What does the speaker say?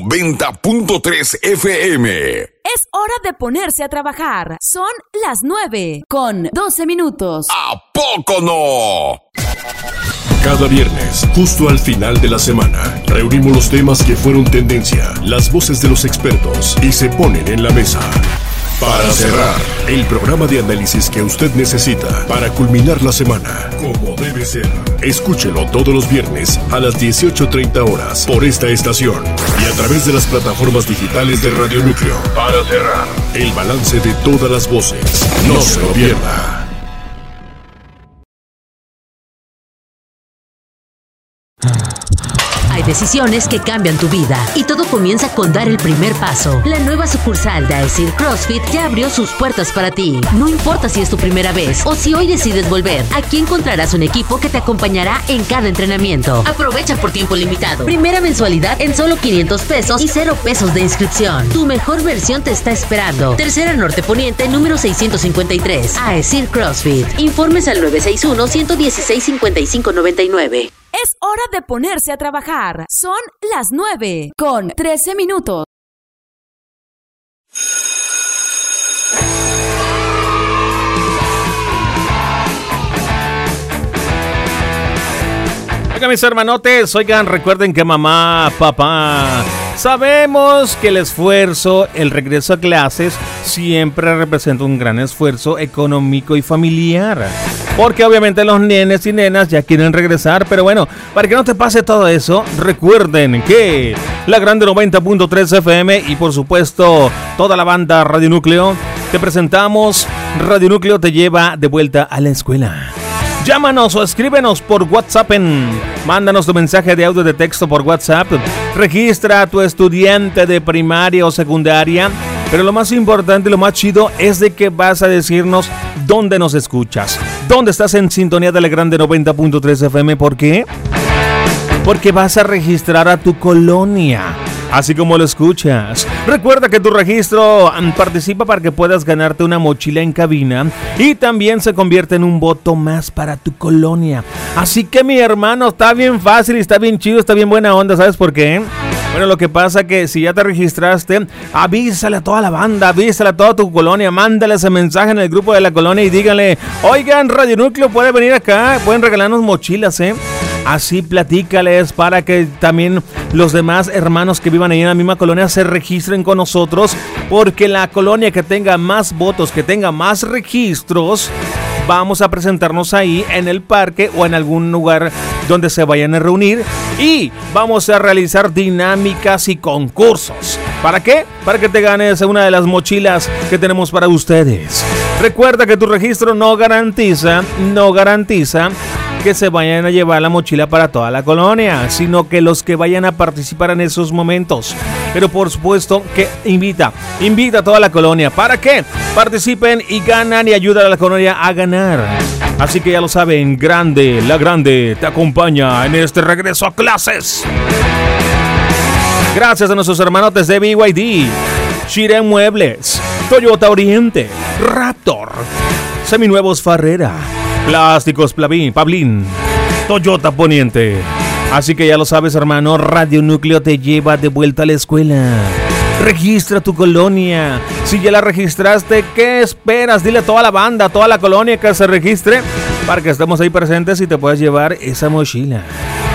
90.3 FM. Es hora de ponerse a trabajar. Son las 9:12. ¿A poco no? Cada viernes, justo al final de la semana, reunimos los temas que fueron tendencia, las voces de los expertos y se ponen en la mesa. Para cerrar, el programa de análisis que usted necesita para culminar la semana, como debe ser. Escúchelo todos los viernes a las 18:30 horas por esta estación y a través de las plataformas digitales de Radio Núcleo. Para cerrar, el balance de todas las voces. No se lo pierda. Hay decisiones que cambian tu vida y todo comienza con dar el primer paso. La nueva sucursal de AECIR CrossFit ya abrió sus puertas para ti. No importa si es tu primera vez o si hoy decides volver, aquí encontrarás un equipo que te acompañará en cada entrenamiento. Aprovecha por tiempo limitado. Primera mensualidad en solo 500 pesos y 0 pesos de inscripción. Tu mejor versión te está esperando. Tercera Norte Poniente, número 653. AECIR CrossFit. Informes al 961-116-5599. Es hora de ponerse a trabajar. Son las 9:13. Oigan, mis hermanotes, recuerden que mamá, papá, sabemos que el esfuerzo, el regreso a clases, siempre representa un gran esfuerzo económico y familiar. Porque obviamente los nenes y nenas ya quieren regresar, pero bueno, para que no te pase todo eso, recuerden que la grande 90.3 FM y por supuesto toda la banda Radio Núcleo, te presentamos Radio Núcleo te lleva de vuelta a la escuela. Llámanos o escríbenos por WhatsApp, mándanos tu mensaje de audio de texto por WhatsApp, registra a tu estudiante de primaria o secundaria, pero lo más importante y lo más chido es de que vas a decirnos dónde nos escuchas, dónde estás en sintonía de la grande 90.3 FM. ¿Por qué? Porque vas a registrar a tu colonia, así como lo escuchas. Recuerda que tu registro participa para que puedas ganarte una mochila en cabina y también se convierte en un voto más para tu colonia. Así que mi hermano, está bien fácil y está bien chido, está bien buena onda. ¿Sabes por qué? Bueno, lo que pasa que si ya te registraste, avísale a toda la banda, avísale a toda tu colonia, mándale ese mensaje en el grupo de la colonia y díganle: oigan, Radio Núcleo puede venir acá, pueden regalarnos mochilas, Así platícales para que también los demás hermanos que vivan ahí en la misma colonia se registren con nosotros, porque la colonia que tenga más votos, que tenga más registros, vamos a presentarnos ahí en el parque o en algún lugar donde se vayan a reunir y vamos a realizar dinámicas y concursos. ¿Para qué? Para que te ganes una de las mochilas que tenemos para ustedes. Recuerda que tu registro no garantiza que se vayan a llevar la mochila para toda la colonia, sino que los que vayan a participar en esos momentos. Pero por supuesto que invita a toda la colonia para que participen y ganan y ayudan a la colonia a ganar. Así que ya lo saben, la grande te acompaña en este regreso a clases. Gracias a nuestros hermanotes de BYD, Shire Muebles, Toyota Oriente, Raptor, Seminuevos Farrera, Plásticos Pablín, Toyota Poniente. Así que ya lo sabes, hermano, Radio Núcleo te lleva de vuelta a la escuela. Registra tu colonia. Si ya la registraste, ¿qué esperas? Dile a toda la banda, a toda la colonia que se registre para que estemos ahí presentes y te puedas llevar esa mochila.